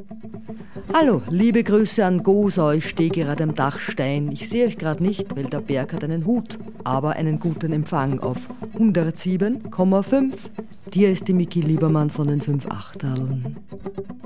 Hallo, liebe Grüße an Gosa, ich stehe gerade am Dachstein. Ich sehe euch gerade nicht, weil der Berg hat einen Hut, aber einen guten Empfang auf 107,5. Dir ist die Miki Liebermann von den 5 Achteln.